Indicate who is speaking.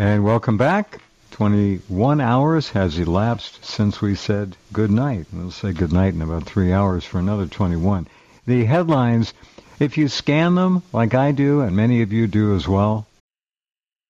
Speaker 1: And welcome back. 21 hours has elapsed since we said good night. We'll say good night in about 3 hours for another 21. The headlines, if you scan them like I do, and many of you do as well,